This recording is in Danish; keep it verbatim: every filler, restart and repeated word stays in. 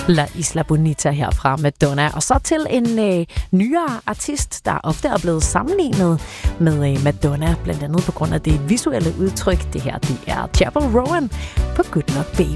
La Isla Bonita her fra Madonna. Og så til en øh, nyere artist, der ofte er blevet sammenlignet med øh, Madonna, blandt andet på grund af det visuelle udtryk. Det her, det er Chappell Roan på Good Luck Baby.